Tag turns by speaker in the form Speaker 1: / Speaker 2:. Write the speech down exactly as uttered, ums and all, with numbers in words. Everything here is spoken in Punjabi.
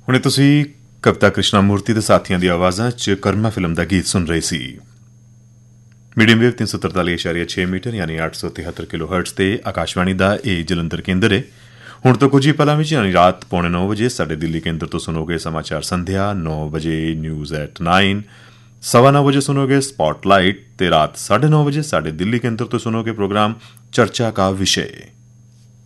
Speaker 1: ਹੁਣੇ ਤੁਸੀਂ ਕਵਿਤਾ ਕ੍ਰਿਸ਼ਨਾਮੂਰਤੀ ਦੇ ਸਾਥੀਆਂ ਦੀ ਆਵਾਜ਼ਾਂ 'ਚ ਕਰਮਾ ਫਿਲਮ ਦਾ ਗੀਤ ਸੁਣ ਰਹੇ ਸੀ। ਮੀਡੀਅਮ ਵੇਵ ਤਿੰਨ ਸੌ ਤਰਤਾਲੀ ਇਸ਼ਾਰੀਆ ਛੇ ਮੀਟਰ ਯਾਨੀ ਅੱਠ ਸੌ ਤਿਹੱਤਰ ਕਿਲੋ ਹਰਟਜ਼ ਤੇ ਆਕਾਸ਼ਵਾਣੀ ਦਾ ਇਹ ਜਲੰਧਰ ਕੇਂਦਰ ਹੈ। ਹੁਣ ਤੋਂ ਕੁਝ ਹੀ ਪਲਾਂ ਵਿੱਚ ਯਾਨੀ ਰਾਤ ਪੌਣੇ ਨੌ ਵਜੇ ਸਾਡੇ ਦਿੱਲੀ ਕੇਂਦਰ ਤੋਂ ਸੁਣੋਗੇ ਸਮਾਚਾਰ ਸੰਧਿਆ, ਨੌ ਵਜੇ ਨਿਊਜ਼ ਐਟ ਨਾਈਨ, ਸਵਾ ਨੌ ਵਜੇ ਸੁਣੋਗੇ ਸਪॉटलाइट ਤੇ ਰਾਤ ਸਾਢੇ ਨੌ ਵਜੇ ਸਾਡੇ ਦਿੱਲੀ ਕੇਂਦਰ ਤੋਂ ਸੁਣੋਗੇ ਪ੍ਰੋਗਰਾਮ ਚਰਚਾ ਕਾ ਵਿਸ਼ੇ।